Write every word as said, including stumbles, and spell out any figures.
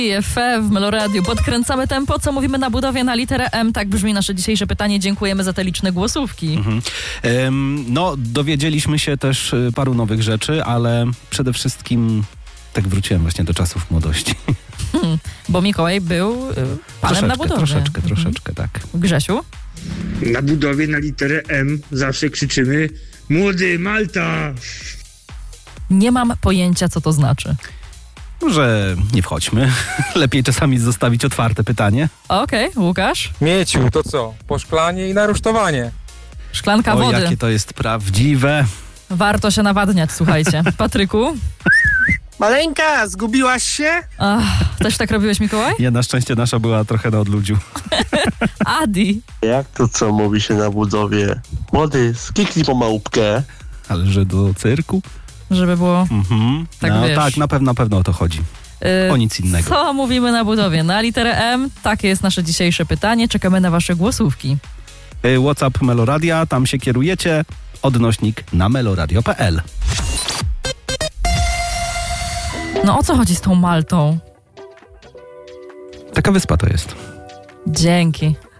F w Meloradiu. Podkręcamy tempo, co mówimy na budowie na literę M. Tak brzmi nasze dzisiejsze pytanie. Dziękujemy za te liczne głosówki. Mhm. Ym, no, dowiedzieliśmy się też y, paru nowych rzeczy, ale przede wszystkim tak wróciłem właśnie do czasów młodości. Hmm, bo Mikołaj był y, panem troszeczkę, na budowie. Troszeczkę, mhm. troszeczkę, tak. Grzesiu? Na budowie na literę M zawsze krzyczymy: młody, Malta! Nie mam pojęcia, co to znaczy. Może nie wchodźmy. Lepiej czasami zostawić otwarte pytanie. Okej, okay, Łukasz? Mieciu, to co? Poszklanie i narusztowanie. Szklanka o, wody. jakie to jest prawdziwe. Warto się nawadniać, słuchajcie. Patryku? Maleńka, zgubiłaś się? Ach, też tak robiłeś, Mikołaj? Ja na szczęście nasza była trochę na odludziu. Adi? Jak to co mówi się na budowie? Młody, skiknij po małpkę. Ale że do cyrku? Żeby było... Mhm. Tak, no, wiesz. tak, na pewno, na pewno o to chodzi. Yy, o nic innego. Co mówimy na budowie? Na literę M? Takie jest nasze dzisiejsze pytanie. Czekamy na wasze głosówki. Yy, WhatsApp Meloradia, tam się kierujecie. Odnośnik na meloradio kropka p l. No o co chodzi z tą Maltą? Taka wyspa to jest. Dzięki.